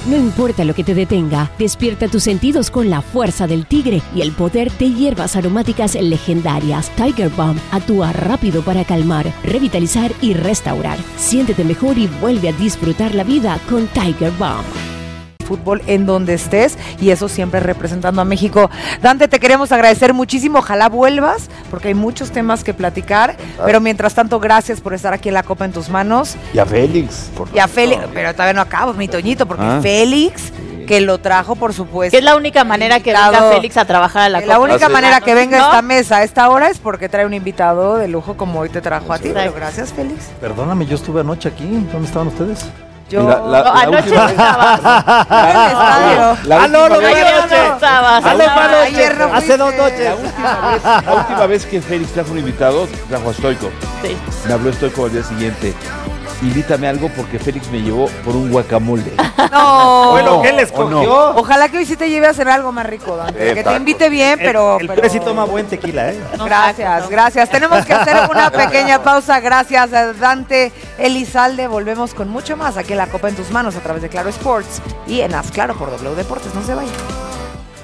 No importa lo que te detenga, despierta tus sentidos con la fuerza del tigre y el poder de hierbas aromáticas legendarias. Tiger Balm actúa rápido para calmar, revitalizar y restaurar. Siéntete mejor y vuelve a disfrutar la vida con Tiger Balm. Fútbol en donde estés y eso siempre representando a México. Dante, te queremos agradecer muchísimo, ojalá vuelvas porque hay muchos temas que platicar, pero mientras tanto gracias por estar aquí en La Copa en tus manos. Y a Félix. Y a Félix, pero todavía no acabo, mi Toñito, porque Félix, que lo trajo por supuesto. Que es la única manera que venga Félix a trabajar a la Copa. La única manera que venga a esta mesa a esta hora es porque trae un invitado de lujo como hoy te trajo a ti, pero gracias Félix. Perdóname, yo estuve anoche aquí, ¿dónde estaban ustedes? Yo anoche no estabas. Hace 2 noches. La última vez que Félix trajo un invitado, trajo a Stoico. Sí. Me habló Stoico al día siguiente. Invítame algo porque Félix me llevó por un guacamole. No. Bueno, ¿qué le escogió? Ojalá que hoy sí te lleve a hacer algo más rico, Dante. Que te invite bien, pero... El Pepsi toma buen tequila, ¿eh? Gracias. Tenemos que hacer una pequeña pausa. Gracias a Dante Elizalde. Volvemos con mucho más aquí en La Copa en tus manos a través de Claro Sports y en Haz Claro por W Deportes. No se vayan.